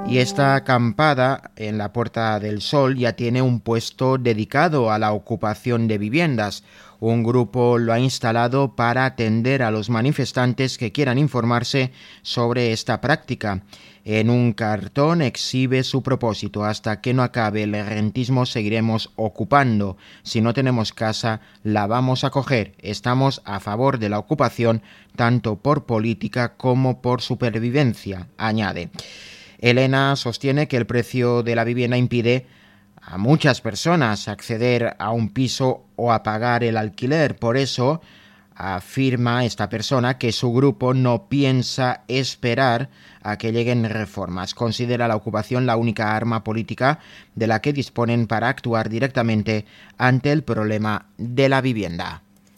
Y esta acampada en la Puerta del Sol ya tiene un puesto dedicado a la ocupación de viviendas. Un grupo lo ha instalado para atender a los manifestantes que quieran informarse sobre esta práctica. En un cartón exhibe su propósito: hasta que no acabe el rentismo seguiremos ocupando. Si no tenemos casa, la vamos a coger. Estamos a favor de la ocupación, tanto por política como por supervivencia, añade. Elena sostiene que el precio de la vivienda impide a muchas personas acceder a un piso o a pagar el alquiler. Por eso afirma esta persona que su grupo no piensa esperar a que lleguen reformas. Considera la ocupación la única arma política de la que disponen para actuar directamente ante el problema de la vivienda.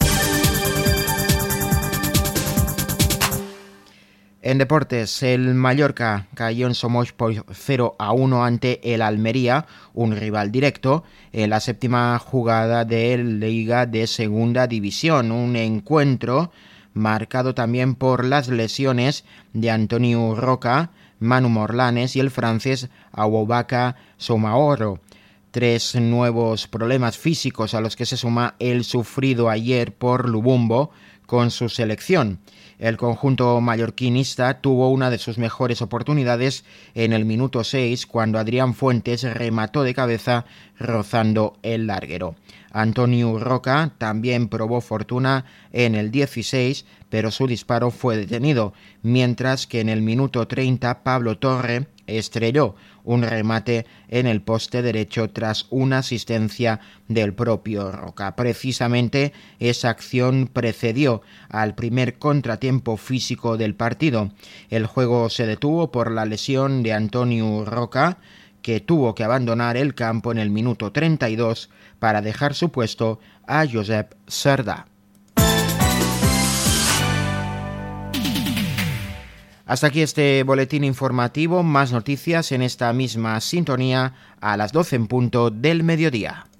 En deportes, el Mallorca cayó en Somos por 0-1 ante el Almería, un rival directo, en la séptima jugada de Liga de Segunda División. Un encuentro marcado también por las lesiones de Antonio Roca, Manu Morlanes y el francés Aboubakar Soumaoro. 3 nuevos problemas físicos a los que se suma el sufrido ayer por Lubumbo con su selección. El conjunto mallorquinista tuvo una de sus mejores oportunidades en el minuto 6, cuando Adrián Fuentes remató de cabeza rozando el larguero. Antonio Roca también probó fortuna en el 16, pero su disparo fue detenido, mientras que en el minuto 30 Pablo Torre estrelló un remate en el poste derecho tras una asistencia del propio Roca. Precisamente esa acción precedió al primer contratiempo físico del partido. El juego se detuvo por la lesión de Antonio Roca, que tuvo que abandonar el campo en el minuto 32 para dejar su puesto a Josep Cerdà. Hasta aquí este boletín informativo. Más noticias en esta misma sintonía a las 12 en punto del mediodía.